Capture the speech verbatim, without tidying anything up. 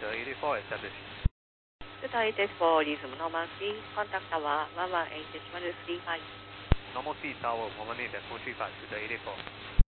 Delta eight eight four establish. Delta eight eight four, resume normal C, contact tower one one eight one three five. Normal C tower one one eight point four three five, Delta eight eight four.